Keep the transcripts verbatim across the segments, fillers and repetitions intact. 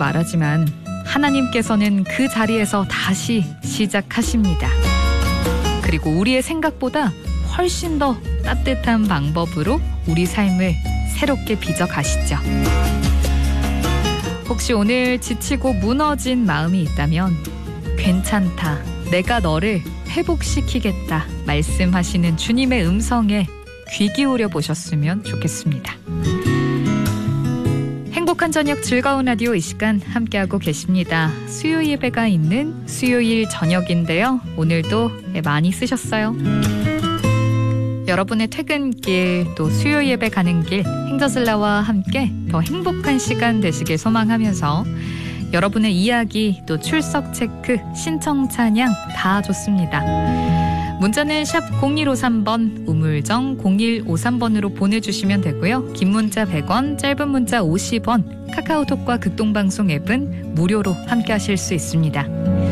말하지만 하나님께서는 그 자리에서 다시 시작하십니다. 그리고 우리의 생각보다 훨씬 더 따뜻한 방법으로 우리 삶을 새롭게 빚어가시죠. 혹시 오늘 지치고 무너진 마음이 있다면 괜찮다, 내가 너를 회복시키겠다 말씀하시는 주님의 음성에 귀 기울여 보셨으면 좋겠습니다. 행복한 저녁 즐거운 라디오, 이 시간 함께하고 계십니다. 수요 예배가 있는 수요일 저녁인데요. 오늘도 많이 쓰셨어요. 여러분의 퇴근길, 또 수요 예배 가는 길, 행저슬라와 함께 더 행복한 시간 되시길 소망하면서 여러분의 이야기, 또 출석 체크, 신청 찬양 다 좋습니다. 문자는 샵 공일오삼 번, 우물정 공일오삼 번으로 보내주시면 되고요. 긴 문자 백 원, 짧은 문자 오십 원, 카카오톡과 극동방송 앱은 무료로 함께 하실 수 있습니다.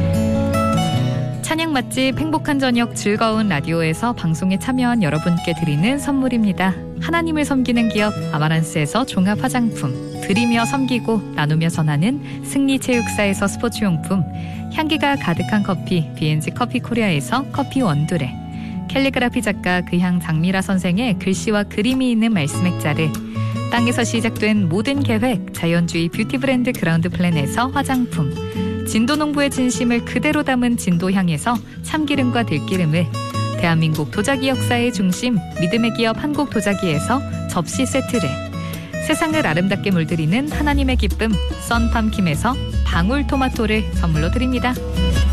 찬양 맛집 행복한 저녁 즐거운 라디오에서 방송에 참여한 여러분께 드리는 선물입니다. 하나님을 섬기는 기업 아마란스에서 종합 화장품, 드리며 섬기고 나누며 전하는 승리체육사에서 스포츠용품, 향기가 가득한 커피 비엔지 커피 코리아에서 커피 원두레, 캘리그라피 작가 그향 장미라 선생의 글씨와 그림이 있는 말씀 액자를, 땅에서 시작된 모든 계획 자연주의 뷰티 브랜드 그라운드 플랜에서 화장품, 진도농부의 진심을 그대로 담은 진도향에서 참기름과 들기름을, 대한민국 도자기 역사의 중심 믿음의 기업 한국도자기에서 접시 세트를, 세상을 아름답게 물들이는 하나님의 기쁨 썬팜킴에서 방울토마토를 선물로 드립니다.